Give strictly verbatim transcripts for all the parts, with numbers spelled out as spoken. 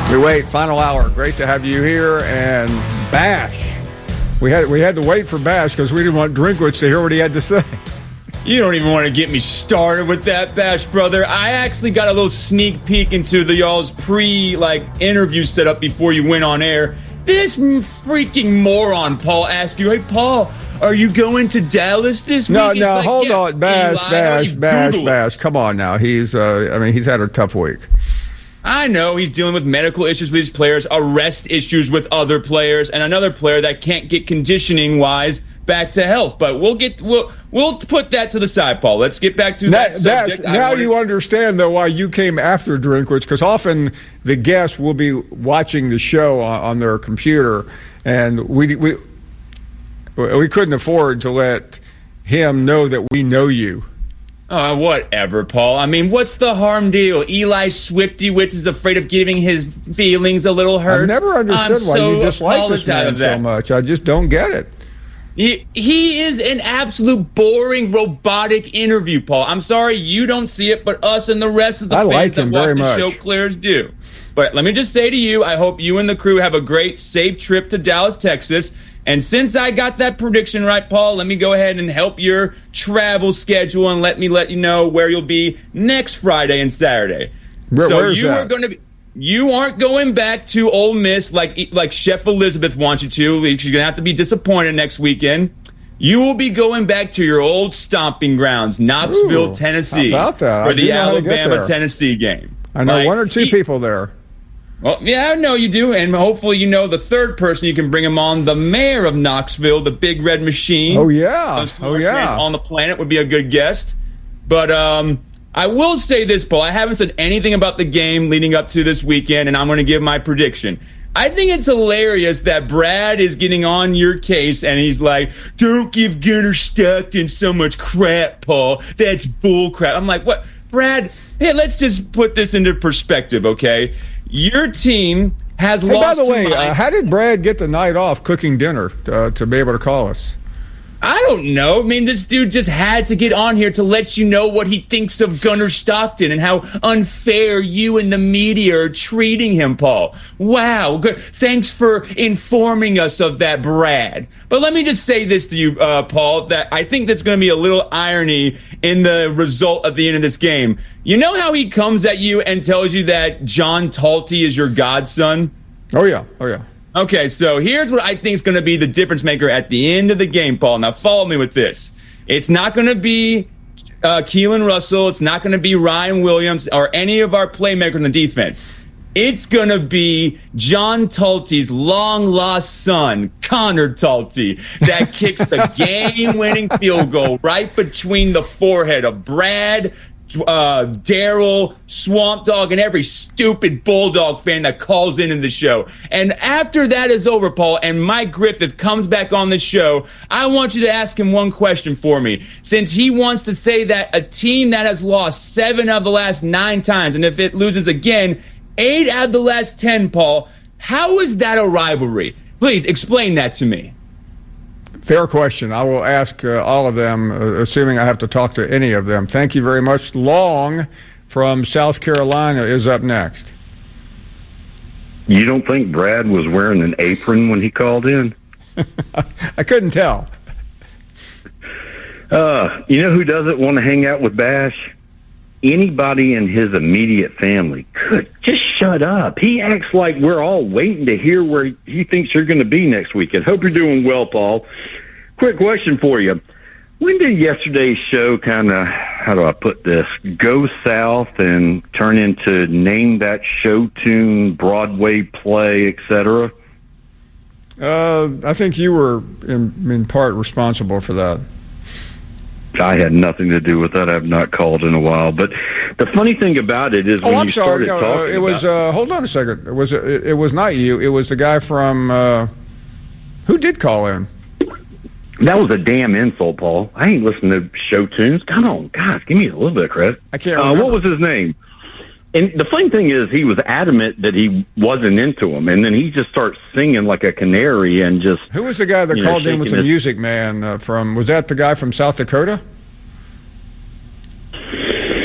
We wait, final hour. Great to have you here. And Bash. We had we had to wait for Bash because we didn't want Drinkwitz to hear what he had to say. You don't even want to get me started with that, Bash, brother. I actually got a little sneak peek into the y'all's pre like interview setup before you went on air. This freaking moron, Paul, asked you, hey, Paul, are you going to Dallas this week? No, It's no, like, hold yeah, on. Bash, Eli, Bash, Bash, Google Bash. it. Come on now. He's, uh, I mean, he's had a tough week. I know he's dealing with medical issues with his players, arrest issues with other players, and another player that can't get conditioning-wise back to health. But we'll get we'll we'll put that to the side, Paul. Let's get back to that, that subject. Now wanted... you understand, though, why you came after Drinkwitz, because often the guests will be watching the show on, on their computer, and we we we couldn't afford to let him know that we know you. Oh, whatever, Paul. I mean, what's the harm deal? Eli Swifty-Witz is afraid of giving his feelings a little hurt. I've never understood I'm why so you dislike this man so much. I just don't get it. He, he is an absolute boring, robotic interview, Paul. I'm sorry you don't see it, but us and the rest of the I fans like that him watch very the much. show clears do. But let me just say to you, I hope you and the crew have a great, safe trip to Dallas, Texas. And since I got that prediction right, Paul, let me go ahead and help your travel schedule and let me let you know where you'll be next Friday and Saturday. Where, so where's you that? are going to be. You aren't going back to Ole Miss like like Chef Elizabeth wants you to. You're going to have to be disappointed next weekend. You will be going back to your old stomping grounds, Knoxville, Ooh, Tennessee, how about that? for I do the know how to get there. Alabama-Tennessee game. I know Like, one or two he- people there. Well, yeah, I know you do, and hopefully you know the third person you can bring him on, the mayor of Knoxville, the Big Red Machine. Oh, yeah. Those Oh, smartest yeah. names on the planet would be a good guest. But um, I will say this, Paul. I haven't said anything about the game leading up to this weekend, and I'm going to give my prediction. I think it's hilarious that Brad is getting on your case, and he's like, don't give Gunnar Stockton so much crap, Paul. That's bull crap. I'm like, what? Brad, hey, let's just put this into perspective, okay? Your team has Hey, by lost the to way, mine. uh, how did Brad get the night off cooking dinner uh, to be able to call us? I don't know. I mean, this dude just had to get on here to let you know what he thinks of Gunnar Stockton and how unfair you and the media are treating him, Paul. Wow. Good. Thanks for informing us of that, Brad. But let me just say this to you, uh, Paul, that I think that's going to be a little irony in the result at the end of this game. You know how he comes at you and tells you that John Talty is your godson? Oh, yeah. Oh, yeah. Okay, so here's what I think is going to be the difference maker at the end of the game, Paul. Now, follow me with this. It's not going to be uh, Keelan Russell. It's not going to be Ryan Williams or any of our playmakers in the defense. It's going to be John Talty's long-lost son, Connor Talty, that kicks the game-winning field goal right between the forehead of Brad, uh, Daryl, Swamp Dog, and every stupid Bulldog fan that calls into the show. And after that is over, Paul, and Mike Griffith comes back on the show, I want you to ask him one question for me. Since he wants to say that a team that has lost seven of the last nine times, and if it loses again, eight out of the last ten, Paul, how is that a rivalry? Please explain that to me. Fair question. I will ask uh, all of them, uh, assuming I have to talk to any of them. Thank you very much. Long from South Carolina is up next. You don't think Brad was wearing an apron when he called in? I couldn't tell. Uh, you know who doesn't want to hang out with Bash? Anybody in his immediate family. Good. Just shut up. He acts like we're all waiting to hear where he thinks you're going to be next weekend. Hope you're doing well, Paul. Quick question for you. When did yesterday's show kind of, how do I put this, go south and turn into name that show tune, Broadway play, et cetera? Uh, I think you were in, in part responsible for that. I had nothing to do with that. I've not called in a while. But the funny thing about it is when Oh, I'm you sorry. started No, uh, talking it was. about... Uh, hold on a second. It was. It, it was not you. It was the guy from. Uh, who did call in? That was a damn insult, Paul. I ain't listening to show tunes. Come on, guys, give me a little bit of credit. I can't Uh, remember. what was his name? And the funny thing is, he was adamant that he wasn't into him, and then he just starts singing like a canary and just... Who was the guy that you know, called in with the shaking his- Music Man uh, from? Was that the guy from South Dakota?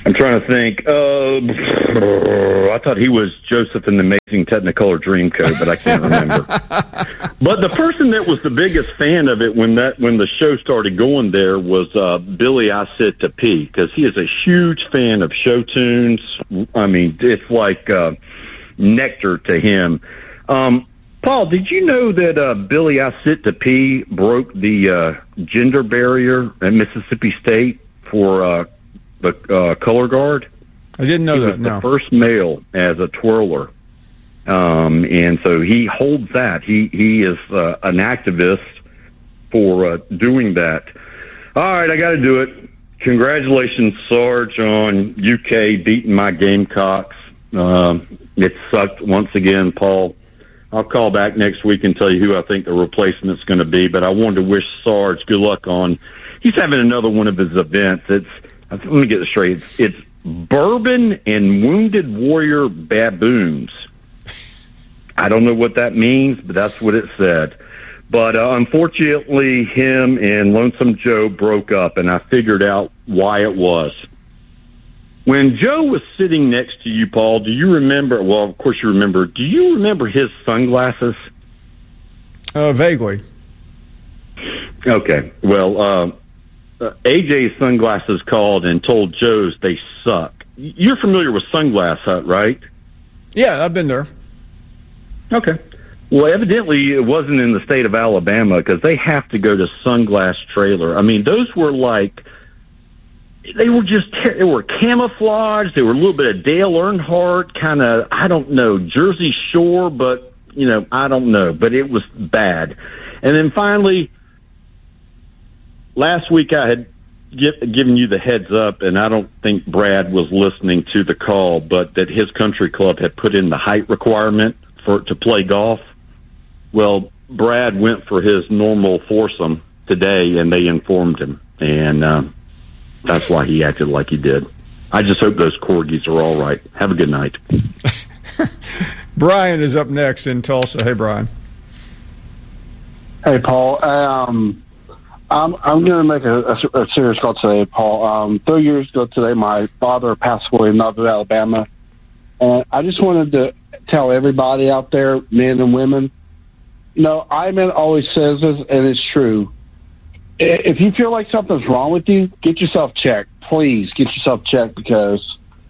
I'm trying to think. Uh, I thought he was Joseph in the Amazing Technicolor Dreamcoat, but I can't remember. But the person that was the biggest fan of it when that when the show started going there was uh, Billy I Sit to Pee, because he is a huge fan of show tunes. I mean, it's like uh, nectar to him. Um, Paul, did you know that uh, Billy I Sit to Pee broke the uh, gender barrier at Mississippi State for uh, the uh, color guard? I didn't know he that, was no. the first male as a twirler. Um, and so he holds that. He, he is uh, an activist for uh, doing that. All right, I got to do it. Congratulations, Sarge, on U K beating my Gamecocks. Um, it sucked once again, Paul. I'll call back next week and tell you who I think the replacement's going to be. But I wanted to wish Sarge good luck on. He's having another one of his events. It's let me get this straight. It's, it's Bourbon and Wounded Warrior Baboons. I don't know what that means, but that's what it said. But uh, unfortunately, him and Lonesome Joe broke up, and I figured out why it was. When Joe was sitting next to you, Paul, do you remember? Well, of course you remember. Do you remember his sunglasses? Uh, vaguely. Okay. Well, uh, uh, A J's sunglasses called and told Joe's they suck. You're familiar with Sunglass Hut, right? Yeah, I've been there. Okay. Well, evidently it wasn't in the state of Alabama because they have to go to Sunglass Trailer. I mean, those were like... They were just, they were camouflaged. They were a little bit of Dale Earnhardt, kind of, I don't know, Jersey Shore, but, you know, I don't know. But it was bad. And then finally, last week I had give, given you the heads up, and I don't think Brad was listening to the call, but that his country club had put in the height requirement for to play golf. Well, Brad went for his normal foursome today, and they informed him. And, um, that's why he acted like he did. I just hope those corgis are all right. Have a good night. Brian is up next in Tulsa. Hey, Brian. Hey, Paul. Um, I'm, I'm going to make a, a, a serious call today, Paul. Um, three years ago today, my father passed away in Northern Alabama. And I just wanted to tell everybody out there, men and women, you know, Iman always says this, and it's true. If you feel like something's wrong with you, get yourself checked. Please get yourself checked, because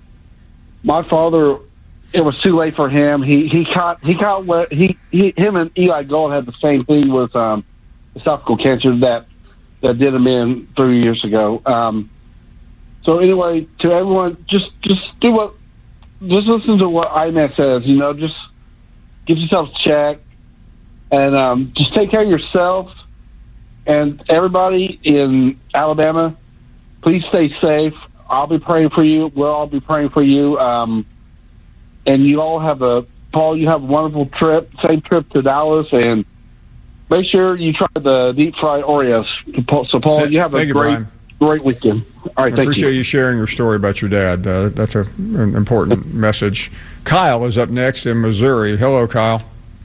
my father, it was too late for him. He he caught he caught what he, he him and Eli Gold had the same thing with um, esophageal cancer that that did him in three years ago. Um, so anyway, to everyone, just just do what just listen to what Iman says. You know, just get yourself checked and um, just take care of yourself. And everybody in Alabama, please stay safe. I'll be praying for you. We'll all be praying for you. Um, and you all have a, Paul, you have a wonderful trip, safe trip to Dallas. And make sure you try the deep fried Oreos. So, Paul, you have thank a you, great, Brian. great weekend. All right, I thank appreciate you. you sharing your story about your dad. Uh, that's a, an important message. Kyle is up next in Missouri. Hello, Kyle.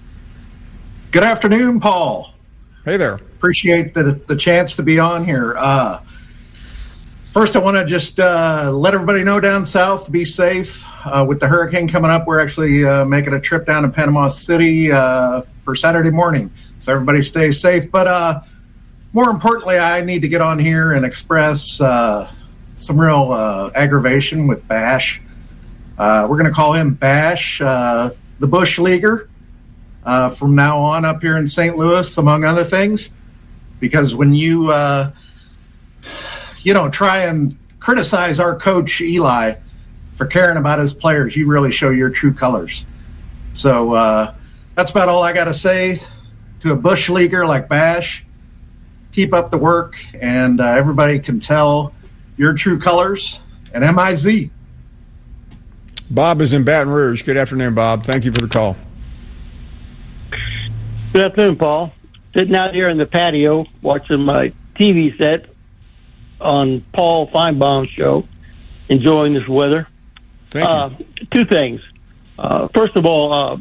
Good afternoon, Paul. Hey there. Appreciate the the chance to be on here. Uh, first, I want to just uh, let everybody know down south to be safe. Uh, with the hurricane coming up, we're actually uh, making a trip down to Panama City uh, for Saturday morning. So everybody stay safe. But uh, more importantly, I need to get on here and express uh, some real uh, aggravation with Bash. Uh, we're going to call him Bash, uh, the Bush Leaguer, uh, from now on up here in Saint Louis, among other things. Because when you, uh, you know, try and criticize our coach, Eli, for caring about his players, you really show your true colors. So uh, that's about all I got to say to a Bush Leaguer like Bash. Keep up the work, and uh, everybody can tell your true colors, and M I Z. Bob is in Baton Rouge. Good afternoon, Bob. Thank you for the call. Good afternoon, Paul. Sitting out here in the patio watching my T V set on Paul Feinbaum's show, enjoying this weather. Thank uh, you. Two things. Uh, first of all, uh,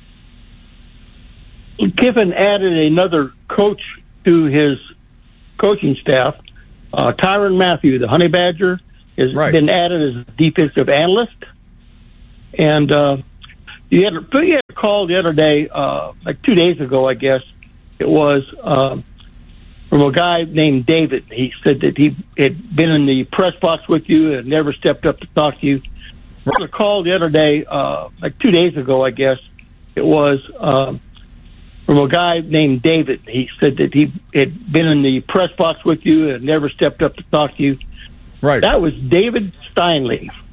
Kiffin added another coach to his coaching staff, uh, Tyrann Mathieu, the Honey Badger. has Right. been added as a defensive analyst. And uh, you, had a, you had a call the other day, uh, like two days ago, I guess it was, uh, from a guy named David. He said that he had been in the press box with you and never stepped up to talk to you. I had a call the other day, uh, like two days ago, I guess it was, uh, from a guy named David. He said that he had been in the press box with you and never stepped up to talk to you. Right. That was David Steinle.